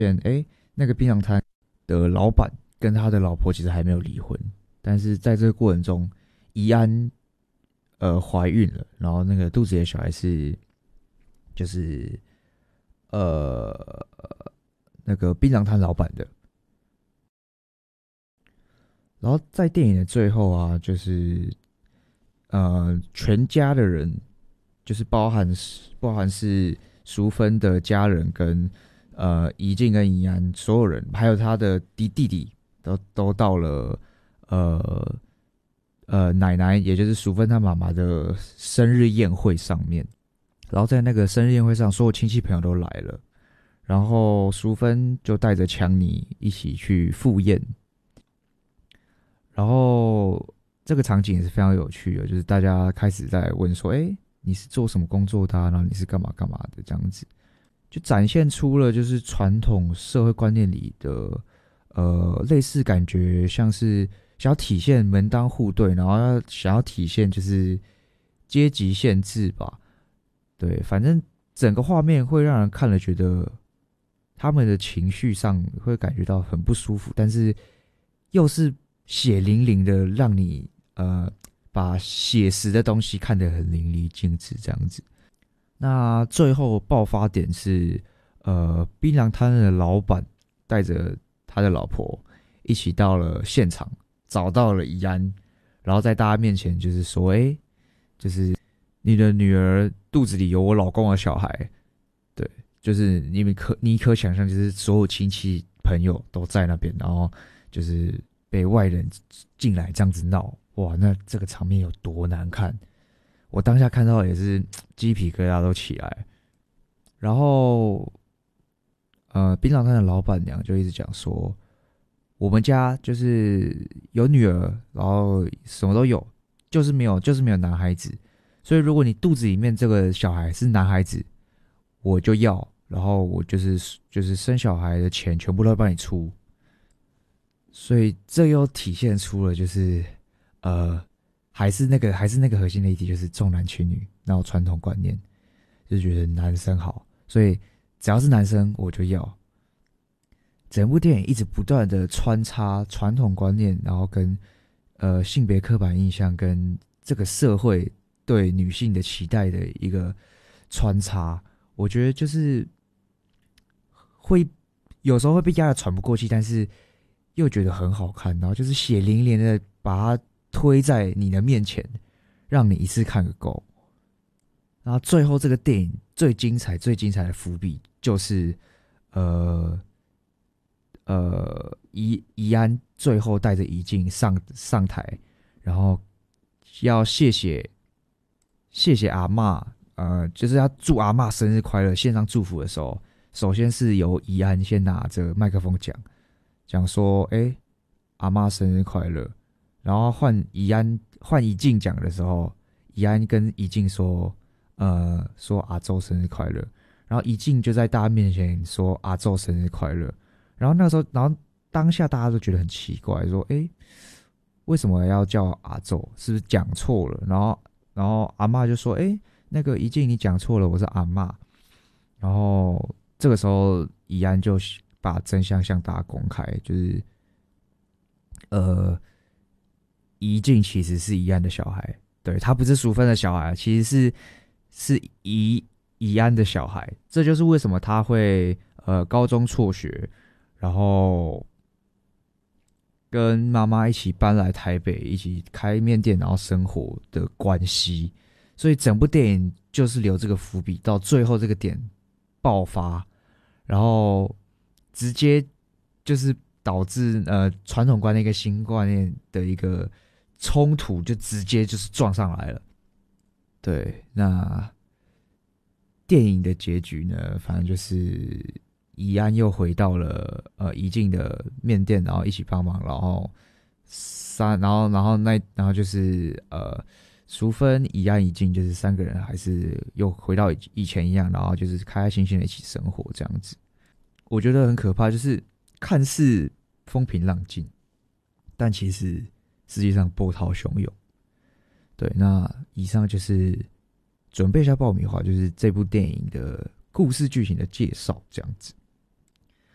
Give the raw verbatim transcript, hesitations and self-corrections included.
现哎，那个槟榔摊的老板跟他的老婆其实还没有离婚，但是在这个过程中，怡安呃怀孕了，然后那个肚子里的小孩是就是呃那个槟榔摊老板的。然后在电影的最后啊，就是呃全家的人，就是包含包含是淑芬的家人跟呃怡静跟怡安所有人，还有他的弟弟弟都都到了呃呃奶奶，也就是淑芬她妈妈的生日宴会上面。然后在那个生日宴会上，所有亲戚朋友都来了，然后淑芬就带着强尼一起去赴宴。然后这个场景也是非常有趣的，就是大家开始在问说：“哎，你是做什么工作的啊？然后你是干嘛干嘛的？”这样子，就展现出了就是传统社会观念里的呃类似感觉，像是想要体现门当户对，然后要想要体现就是阶级限制吧。对，反正整个画面会让人看了觉得他们的情绪上会感觉到很不舒服，但是又是血淋淋的，让你呃把写实的东西看得很淋漓尽致这样子。那最后爆发点是，呃，槟榔摊的老板带着他的老婆一起到了现场，找到了怡安，然后在大家面前就是说，哎，就是你的女儿肚子里有我老公的小孩，对，就是你们可你可想象，就是所有亲戚朋友都在那边，然后就是被外人进来这样子闹，哇，那这个场面有多难看？我当下看到也是鸡皮疙瘩都起来。然后，呃，槟榔摊的老板娘就一直讲说，我们家就是有女儿，然后什么都有，就是没有，就是没有男孩子。所以如果你肚子里面这个小孩是男孩子，我就要，然后我就是就是生小孩的钱全部都帮你出。所以这又体现出了就是呃，还是那个还是那个核心的议题，就是重男轻女，然后传统观念，就觉得男生好，所以只要是男生我就要。整部电影一直不断的穿插传统观念，然后跟呃性别刻板印象跟这个社会对女性的期待的一个穿插，我觉得就是会有时候会被压得喘不过气，但是又觉得很好看，然后就是血淋淋的把它推在你的面前，让你一次看个够。然后最后这个电影最精彩、最精彩的伏笔就是，呃呃，怡怡安最后带着怡静上上台，然后要谢谢谢谢阿嬷，呃，就是要祝阿嬷生日快乐，献上祝福的时候，首先是由怡安先拿着麦克风讲，讲说，哎、欸，阿嬷生日快乐。然后换怡安换怡静讲的时候，怡安跟怡静说，呃，说阿周生日快乐。然后怡静就在大家面前说阿周生日快乐。然后那时候，然后当下大家都觉得很奇怪，说，哎、欸，为什么要叫阿周？是不是讲错了？然后，然后阿嬷就说，哎、欸，那个怡静你讲错了，我是阿嬷。然后这个时候，怡安就把真相向大家公开，就是呃，怡静其实是怡安的小孩，对，他不是淑芬的小孩，其实是是怡怡安的小孩。这就是为什么他会呃高中辍学，然后跟妈妈一起搬来台北，一起开面店，然后生活的关系。所以整部电影就是留这个伏笔，到最后这个点爆发，然后直接就是导致呃传统观念跟新观念的一个冲突，就直接就是撞上来了。对，那电影的结局呢，反正就是怡安又回到了呃怡静的面店，然后一起帮忙，然后三，然后然后那然后就是呃。淑芬、怡安、怡静，就是三个人还是又回到以前一样，然后就是开开心心的一起生活这样子。我觉得很可怕，就是看似风平浪静，但其实实际上波涛汹涌。对，那以上就是准备一下爆米花，就是这部电影的故事剧情的介绍这样子。